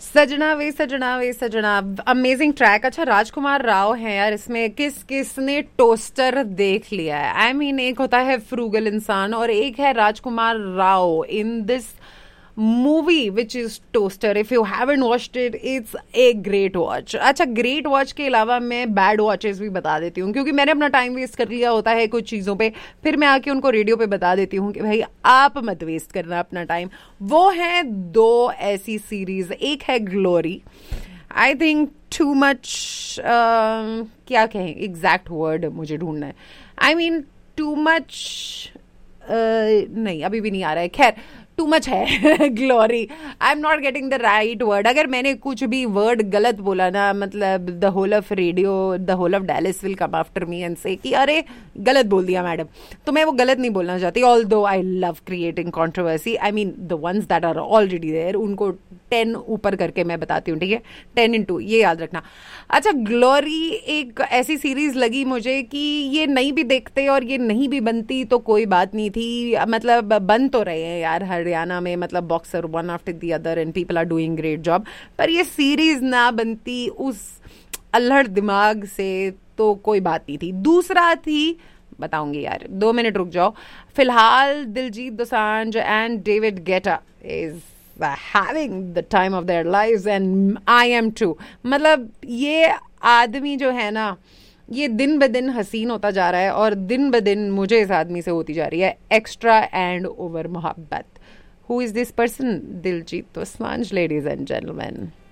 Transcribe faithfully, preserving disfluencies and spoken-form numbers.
सजना वे सजना वे सजना, अमेजिंग ट्रैक। अच्छा, राजकुमार राव है यार इसमें। किस किसने टोस्टर देख लिया है? आई I मीन mean, एक होता है फ्रूगल इंसान और एक है राजकुमार Rao in this movie which is toaster. If you haven't watched it, it's a great watch. अच्छा, ग्रेट वॉच के अलावा मैं बैड वॉचेस भी बता देती हूँ, क्योंकि मैंने अपना टाइम वेस्ट कर लिया होता है कुछ चीज़ों पे, फिर मैं आके उनको रेडियो पे बता देती हूँ कि भाई आप मत वेस्ट करना अपना टाइम। वो है दो ऐसी सीरीज, एक है glory. I think too much, क्या कहें एग्जैक्ट वर्ड मुझे ढूंढना है। आई मीन टू मच, नहीं अभी भी नहीं आ रहा है, खैर टू मच है glory. I am not getting the right word. अगर मैंने कुछ भी वर्ड गलत बोला ना, मतलब the whole of radio, the whole of Dallas will come after me and से कि अरे गलत बोल दिया मैडम, तो मैं वो गलत नहीं बोलना चाहती। ऑल दो I love creating controversy, I mean the ones that are already there, उनको टेन ऊपर करके मैं बताती हूँ, ठीक है, टेन इंटू, ये याद रखना। अच्छा, ग्लोरी एक ऐसी सीरीज लगी मुझे कि ये नहीं भी देखते और ये नहीं भी बनती तो कोई बात नहीं थी। मतलब बन तो रहे हैं यार हरियाणा में, मतलब boxer one after the other and people are doing great job, पर ये सीरीज ना बनती उस अल्हड़ दिमाग से तो कोई बात नहीं थी। दूसरा थी, बताऊंगी यार, दो मिनट रुक जाओ। फिलहाल Diljit Dosanjh and David Guetta is having the time of their lives and I am too। मतलब ये आदमी जो है ना, ये दिन ब दिन हसीन होता जा रहा है और दिन ब दिन मुझे इस आदमी से होती जा रही है एक्स्ट्रा एंड ओवर मोहब्बत। Who is this person? Diljit Dosanjh, ladies and gentlemen।